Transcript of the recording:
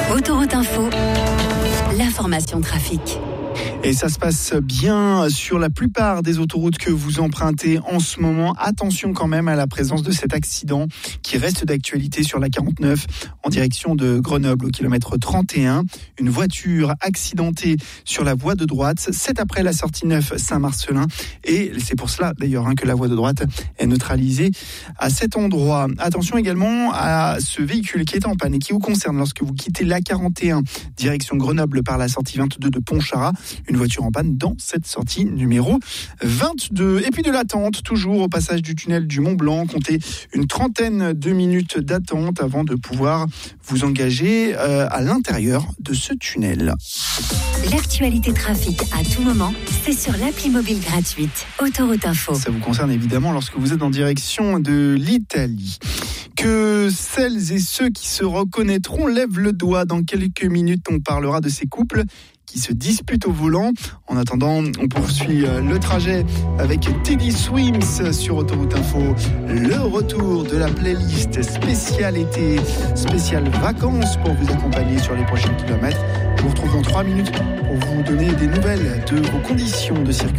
Autoroute Info, l'information trafic. Et ça se passe bien sur la plupart des autoroutes que vous empruntez en ce moment. Attention quand même à la présence de cet accident qui reste d'actualité sur la 49 en direction de Grenoble au kilomètre 31. Une voiture accidentée sur la voie de droite, c'est après la sortie 9 Saint-Marcelin. Et c'est pour cela d'ailleurs que la voie de droite est neutralisée à cet endroit. Attention également à ce véhicule qui est en panne et qui vous concerne lorsque vous quittez la 41 direction Grenoble par la sortie 22 de Pontcharrat. Une voiture en panne dans cette sortie numéro 22. Et puis de l'attente, toujours au passage du tunnel du Mont-Blanc. Comptez une trentaine de minutes d'attente avant de pouvoir vous engager à l'intérieur de ce tunnel. L'actualité trafic à tout moment, c'est sur l'appli mobile gratuite Autoroute Info. Ça vous concerne évidemment lorsque vous êtes en direction de l'Italie. Que celles et ceux qui se reconnaîtront lèvent le doigt. Dans quelques minutes, on parlera de ces couples qui se disputent au volant. En attendant, on poursuit le trajet avec Teddy Swims sur Autoroute Info. Le retour de la playlist spéciale été, spéciale vacances pour vous accompagner sur les prochains kilomètres. Je vous retrouve dans 3 minutes pour vous donner des nouvelles de vos conditions de circulation.